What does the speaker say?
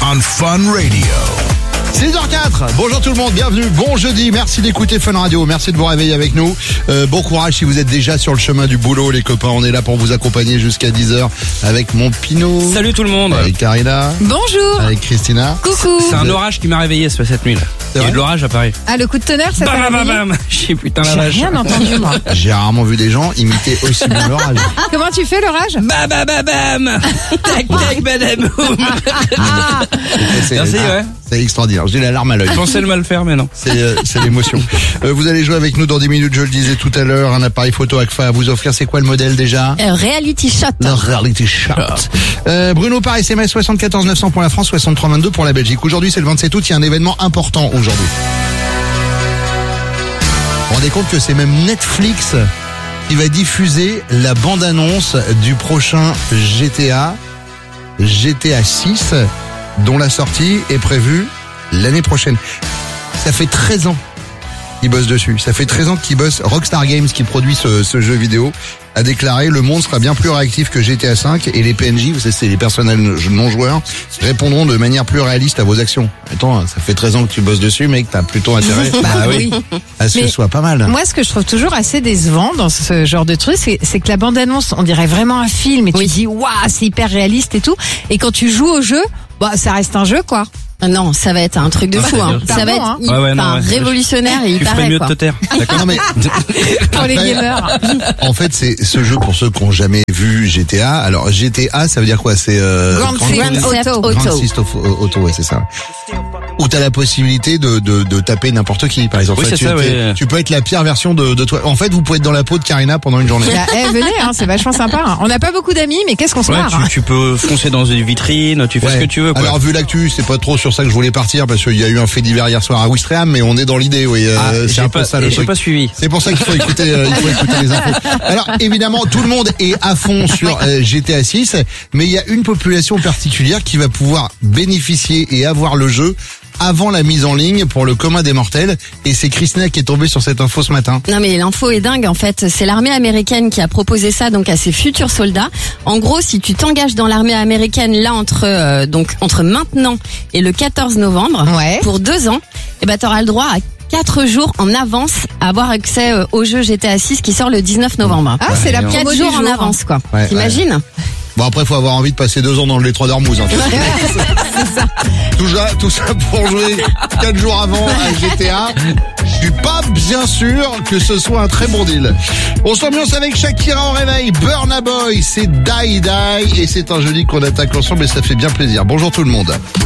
on Fun Radio. 6h04, bonjour tout le monde, bienvenue, bon jeudi, merci d'écouter Fun Radio, merci de vous réveiller avec nous. Bon courage si vous êtes déjà sur le chemin du boulot les copains, on est là pour vous accompagner jusqu'à 10h avec mon Pinot. Salut tout le monde. Avec Karina. Bonjour. Avec Christina. Coucou. C'est un orage qui m'a réveillé cette nuit là. Il y a eu de l'orage à Paris. Ah, le coup de tonnerre, ça t'a Bam bam réveillé? bam. J'ai putain la J'ai vache. rien entendu, moi. J'ai rarement vu des gens imiter aussi bien l'orage. Comment tu fais l'orage? Bam bam bam bam. Tac tac badam boum. Merci, ouais. C'est extraordinaire, j'ai la larme à l'œil. Je pensais le mal faire mais non. C'est l'émotion. Vous allez jouer avec nous dans 10 minutes, je le disais tout à l'heure, un appareil photo Agfa à vous offrir. C'est quoi le modèle déjà? Reality shot. Le reality shot. Bruno par SMS 74 900 pour la France, 63 22 pour la Belgique. Aujourd'hui c'est le 27 août, il y a un événement important aujourd'hui. Vous vous rendez compte que c'est même Netflix qui va diffuser la bande-annonce du prochain GTA 6, dont la sortie est prévue l'année prochaine. Ça fait 13 ans qu'ils bossent dessus. Ça fait 13 ans qu'ils bossent. Rockstar Games, qui produit ce jeu vidéo, a déclaré: le monde sera bien plus réactif que GTA 5 et les PNJ, vous savez, c'est les personnages non joueurs, répondront de manière plus réaliste à vos actions. Attends, ça fait 13 ans que tu bosses dessus, mec, t'as plutôt intérêt à ce que ce soit pas mal. Moi, ce que je trouve toujours assez décevant dans ce genre de truc, c'est que la bande-annonce, on dirait vraiment un film et tu te dis, waouh, c'est hyper réaliste et tout. Et quand tu joues au jeu, bah, ça reste un jeu, quoi. Non, ça va être un truc de fou. Hein. Ça va être révolutionnaire et Tu hyper ferais mieux de te taire. D'accord, non, mais Pour les gamers. en fait, c'est ce jeu pour ceux qui n'ont jamais vu GTA. Alors GTA, ça veut dire quoi? C'est Grand Theft Auto. Grand Theft Auto, ouais, c'est ça. Où t'as la possibilité de taper n'importe qui, par exemple. Oui, c'est ça, ouais. Tu peux être la pire version de toi. En fait, vous pouvez être dans la peau de Karina pendant une journée. Venez, hein, c'est vachement sympa. Hein. On n'a pas beaucoup d'amis, mais qu'est-ce qu'on se Ouais, marre. tu peux foncer dans une vitrine, tu fais ce que tu veux quoi. Alors vu l'actu, c'est pas trop sur ça que je voulais partir parce qu'il y a eu un fait divers hier soir à Ouistreham, mais on est dans l'idée, oui. C'est un peu ça le J'ai truc. pas suivi. C'est pour ça qu'il faut écouter, les infos. Alors évidemment, tout le monde est à fond sur GTA 6, mais il y a une population particulière qui va pouvoir bénéficier et avoir le jeu avant la mise en ligne pour le commun des mortels. Et c'est Christina qui est tombée sur cette info ce matin. Non mais l'info est dingue en fait. C'est l'armée américaine qui a proposé ça donc à ses futurs soldats. En gros, si tu t'engages dans l'armée américaine là entre maintenant et le 14 novembre, pour 2 ans, eh ben t'auras le droit à 4 jours en avance à avoir accès au jeu GTA 6 qui sort le 19 novembre. Ah, c'est la 4 promo du jours en jour. avance quoi. Ouais, T'imagines? Bon, après, faut avoir envie de passer 2 ans dans le détroit d'Ormuz. Hein. Tout ça pour jouer 4 jours avant à GTA. Je suis pas bien sûr que ce soit un très bon deal. On s'ambiance avec Shakira au réveil. Burna Boy, c'est Die Die. Et c'est un jeudi qu'on attaque ensemble et ça fait bien plaisir. Bonjour tout le monde.